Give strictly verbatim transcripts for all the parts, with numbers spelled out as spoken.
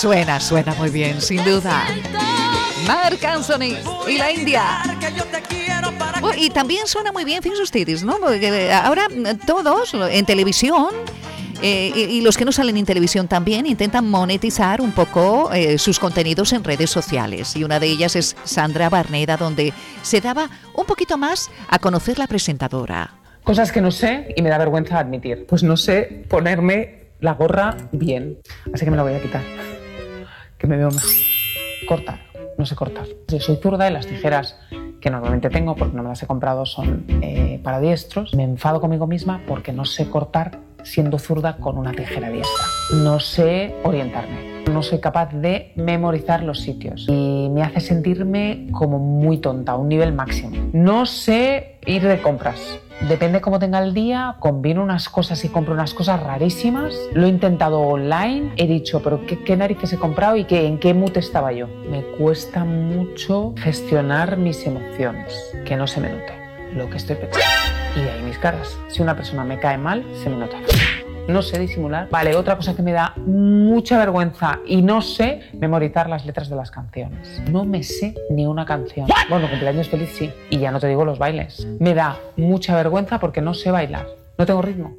Suena, suena muy bien, sin duda. Marc Anthony y la India. Oh, y también suena muy bien, fíjense ustedes, ¿no? Porque ahora todos en televisión, eh, y, y los que no salen en televisión también, intentan monetizar un poco eh, sus contenidos en redes sociales. Y una de ellas es Sandra Barneda, donde se daba un poquito más a conocer la presentadora. Cosas que no sé y me da vergüenza admitir. Pues no sé ponerme la gorra bien, así que me la voy a quitar, que me veo mejor. Cortar, no sé cortar. Yo soy zurda y las tijeras que normalmente tengo, porque no me las he comprado, son eh, para diestros. Me enfado conmigo misma porque no sé cortar siendo zurda con una tijera diestra. No sé orientarme, no soy capaz de memorizar los sitios y me hace sentirme como muy tonta, a un nivel máximo. No sé ir de compras. Depende cómo tenga el día, combino unas cosas y compro unas cosas rarísimas. Lo he intentado online, he dicho, pero ¿qué, qué narices he comprado y qué, en qué mood estaba yo? Me cuesta mucho gestionar mis emociones, que no se me note lo que estoy pensando. Y de ahí mis caras. Si una persona me cae mal, se me nota. No sé disimular. Vale, otra cosa que me da mucha vergüenza y no sé memorizar las letras de las canciones. No me sé ni una canción. Bueno, cumpleaños feliz sí. Y ya no te digo los bailes. Me da mucha vergüenza porque no sé bailar. No tengo ritmo.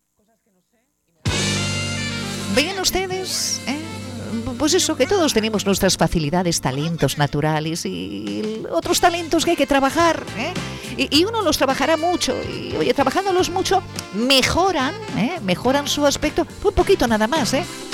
Vean ustedes, ¿eh? Pues eso, que todos tenemos nuestras facilidades, talentos naturales y otros talentos que hay que trabajar, ¿eh? Y, y uno los trabajará mucho y, oye, trabajándolos mucho, mejoran, ¿eh? Mejoran su aspecto, un poquito nada más, ¿eh?